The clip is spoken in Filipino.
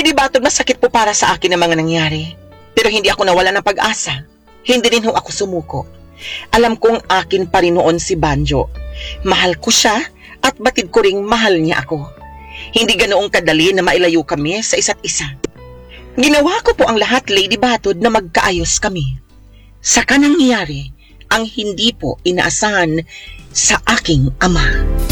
Lady Batod, masakit po para sa akin ang mga nangyari. Pero hindi ako nawala ng pag-asa. Hindi rin ho ako sumuko. Alam kong akin pa rin noon si Banjo. Mahal ko siya at batid ko ring mahal niya ako. Hindi ganoong kadali na mailayo kami sa isa't isa. Ginawa ko po ang lahat, Lady Batod, na magkaayos kami. Saka nangyari ang hindi po inaasahan sa aking ama.